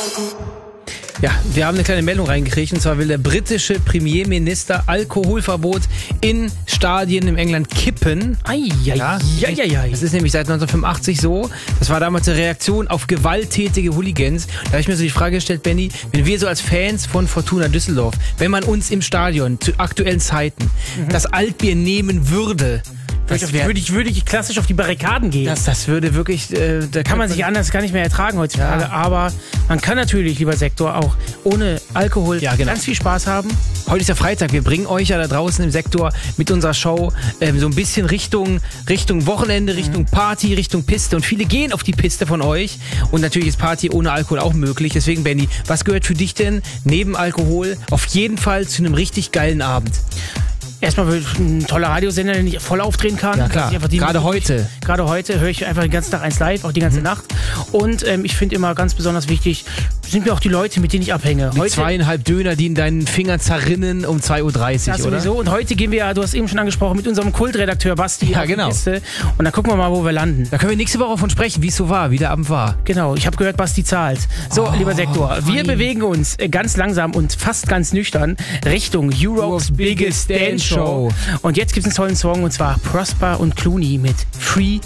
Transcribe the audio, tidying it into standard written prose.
Ja, wir haben eine kleine Meldung reingekriegt, und zwar will der britische Premierminister Alkoholverbot in Stadien in England kippen. Ja, das ist nämlich seit 1985 so. Das war damals eine Reaktion auf gewalttätige Hooligans. Da habe ich mir so die Frage gestellt, Benny, wenn wir so als Fans von Fortuna Düsseldorf, wenn man uns im Stadion zu aktuellen Zeiten das Altbier nehmen würde, würde ich klassisch auf die Barrikaden gehen. Das würde wirklich... da kann man sich anders gar nicht mehr ertragen heutzutage. Ja. Aber man kann natürlich, lieber Sektor, auch ohne Alkohol ganz viel Spaß haben. Heute ist ja Freitag. Wir bringen euch ja da draußen im Sektor mit unserer Show so ein bisschen Richtung Wochenende, Richtung Party, Richtung Piste. Und viele gehen auf die Piste von euch. Und natürlich ist Party ohne Alkohol auch möglich. Deswegen, Benny, was gehört für dich denn neben Alkohol auf jeden Fall zu einem richtig geilen Abend? Erstmal ein toller Radiosender, den ich voll aufdrehen kann. Ja, klar. Gerade heute höre ich einfach den ganzen Tag eins live, auch die ganze Nacht. Und ich finde immer ganz besonders wichtig, sind mir auch die Leute, mit denen ich abhänge. Mit 2,5 Döner, die in deinen Fingern zerrinnen um 2:30 Uhr, ja, sowieso. Oder? Und heute gehen wir ja, du hast eben schon angesprochen, mit unserem Kultredakteur Basti. Ja, genau. Und dann gucken wir mal, wo wir landen. Da können wir nächste Woche davon sprechen, wie es so war, wie der Abend war. Genau, ich habe gehört, Basti zahlt. So, lieber Sektor, wir bewegen uns ganz langsam und fast ganz nüchtern Richtung Europe's Biggest Dance Show. Und jetzt gibt es einen tollen Song, und zwar Prosper und Clooney mit Free